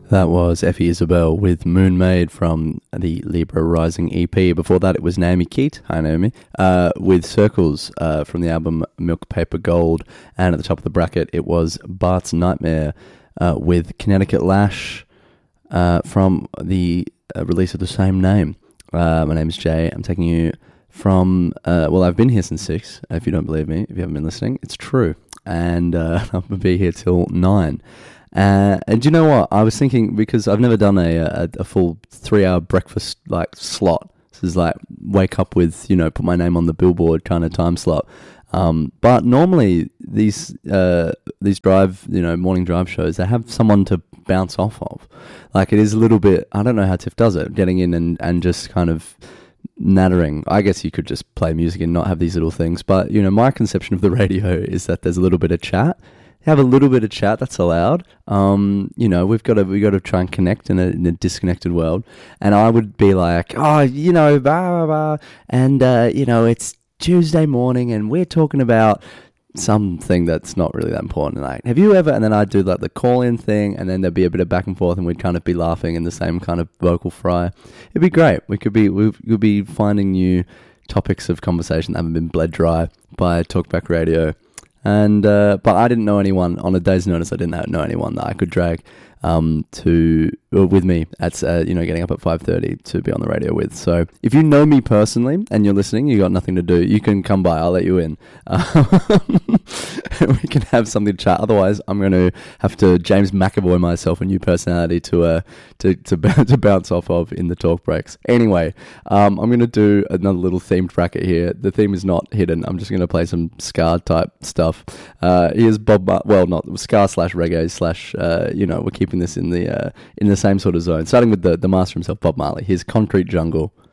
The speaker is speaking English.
That was Effie Isabel with Moon Maid from the Libra Rising EP. Before that, it was Naomi Keat, hi Naomi, with Circles from the album Milk Paper Gold. And at the top of the bracket, it was Bart's Nightmare with Connecticut Lash from the release of the same name. My name's Jay. I'm taking you from, I've been here since 6, if you don't believe me, if you haven't been listening. It's true. And I'll be here till 9. And do you know what? I was thinking, because I've never done a full 3-hour breakfast slot. This is wake up with, put my name on the billboard kind of time slot. But normally these drive, morning drive shows, they have someone to bounce off of. It is a little bit, I don't know how Tiff does it, getting in and just kind of nattering. I guess you could just play music and not have these little things. But, my conception of the radio is that there's a little bit of chat. Have a little bit of chat, that's allowed. We've got to try and connect in a disconnected world. And I would be like, blah, blah, blah, and it's Tuesday morning and we're talking about something that's not really that important. Have you ever? And then I'd do the call-in thing, and then there'd be a bit of back and forth, and we'd kind of be laughing in the same kind of vocal fry. It'd be great. We could be finding new topics of conversation that haven't been bled dry by talkback radio. And but I didn't know anyone on a day's notice. I didn't know anyone that I could drag with me at getting up at 5:30 to be on the radio with. So if you know me personally and you're listening, you got nothing to do, you can come by. I'll let you in. We can have something to chat. Otherwise, I'm going to have to James McAvoy myself a new personality to bounce off of in the talk breaks. Anyway, I'm going to do another little themed bracket here. The theme is not hidden. I'm just going to play some ska type stuff. Here's not ska / reggae / we're keeping this in the same sort of zone. Starting with the master himself, Bob Marley. Here's Concrete Jungle.